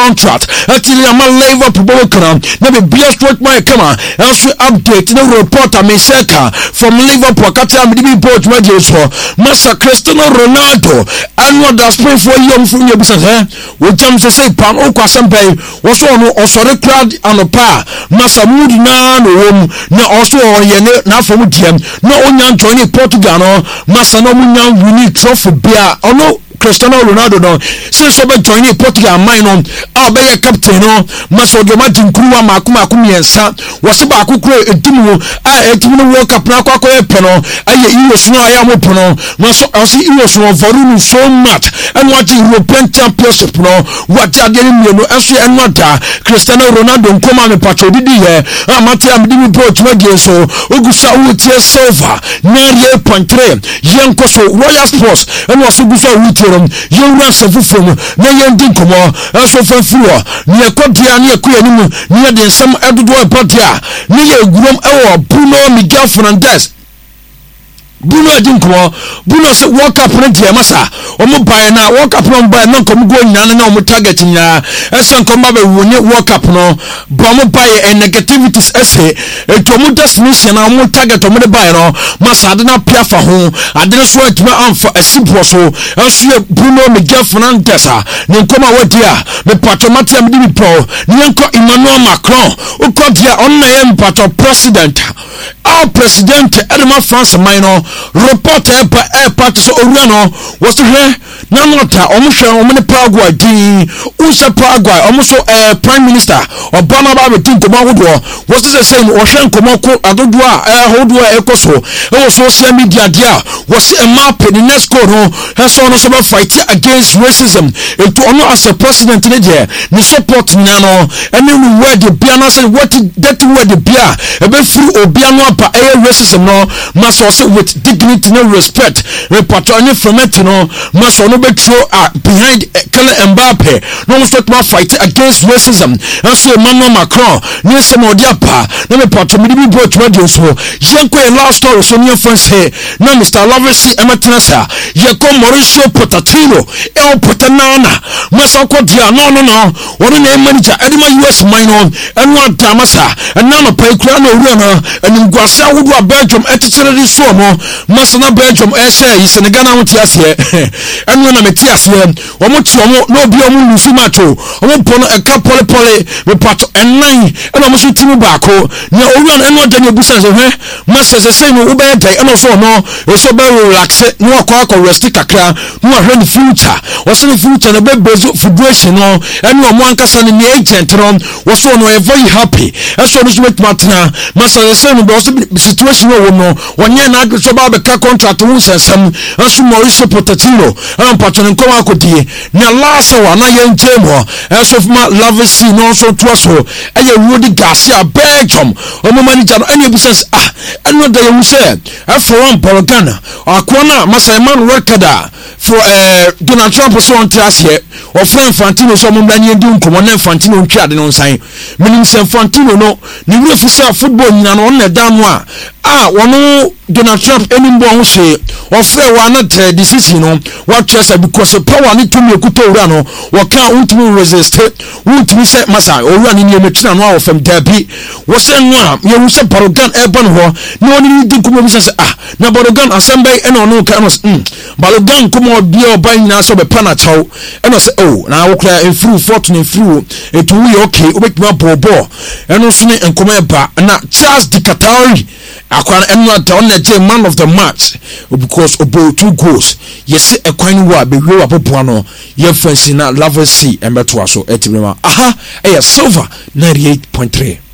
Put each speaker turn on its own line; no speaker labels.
contract actually I'm a Liverpool Bokana na be bia sport my kama also update no report Ameseka from Liverpool kata am di report ma je so Masa Cristiano Ronaldo anwa da spray for yom from your business we jam say pan o kwasem pay wo so no osore crowd anopa Masa mood na no wom na also ye na from DM no onya join Portugal no Masa no munya unique trophy bia ono Cristiano Ronaldo no since so be join Portugal mine no be captain no Masa de imagine kruwa makuma yensa wose ba akukro edimu edimu World Cup na kwakoye peno aye Euros no aya mo peno Masa osi Euros no value so much and what European Championship no what agere mi no enso enwata Cristiano Ronaldo nkoma me patro didi ye amati am dimi approach wage so ogusa wutie silver 98.3 yenko so Royal Sports and was ogusa wutie yewura sefufom na yendi nkomo enso fafuo ne ekodia ne ekoya nimu ne de nsem edodo epodia ne ye gurom ewo Bruno Miguel Fernandes Bruno adinko Bruno se World Cup na die masa omo ban na World Cup no ban na kom go nyane na omo target nya esen kom ba be woni World Cup no ba mo ban and negativities ese eto mo destination na omo target omo de ban no masa de na pia fa ho ade so atuma amfa asibo so enso Bruno Miguel Fernandes ne nkoma wadia me patomatiam di pro ne enko Emmanuel Macron ukodia onna ye mpato president our president Edema France minor reporter part so owuano was here na nota omuhwe omne Paraguay din usa Paraguay omuso prime minister Obama ba betin ko mawodo was the same o hwen komoko adodo hodo ekoso e social media dia was a map the next code no so no so fight against racism to ono as a president ne dia ni support nano any word the bia na say what that word the bia e be free obia no apa racism no must also with dignity no respect report on from it no must no be throw behind Kylian Mbappe no start to fight against racism and so Emmanuel Macron ni some odia pa na me part me be brought to so yenko a last story so near friends here na Mr. Lovesi Ematenasa yeko Mauricio Pochettino Potanana masa ko dia no one na manager Edema US minor and one tamasa and nano pay kura no ruana and ngwasa wodo Belgium etichere so mo masana Belgium say Senegal na wotia se and when na metia se omo ti omo no bi omo lusu macho omo pono e ka pole me pato ennan and omo so timu baako na owuan eno da ne busa se masa se say no wo be dai eno so no e so be relax no akọ rest kakra no ahwe ne future was the future na be bezo federation no eno omo ankasa ne agent no was so no very happy and so no with matna masa se say no be situation no wonye na so ba be ka contract won sensam asu Mauricio Pochettino am patron ko akodi na last one na yen chemo so ma Lovesi no so to so eye Rudy Garcia Belgium omo manager no any business eno da you say for one Porogana akona masa Emmanuel Kada for Donald Trump so on trash here or Frank Fantino so mo bani ndi nkomo na Fantino ntwa de no nsan menim se Fantino no ni we official football nyina no na dan no wono Donald Trump enimbo ho se ofre wa na decision no what trust because power ni tumi ekuto owura no wo kan untumi resist untumi se masa owura ni emetuna no awofam dabi wo se no a ye wo se Balogun ebon ho no ni di kumo bi se na Balogun assemble eno no kan Balogun kumo bi oban na so be pana chaw eno se na wo kra enfru fortune enfru etu we okay obetuma bobo eno so ne enkomo eba na Charles Di Catari akwan eno da man of the match because about 2 goals yes ekwan wo abewe wa popo no ye fancy na Lovesi embeto aso etimema silver 98.3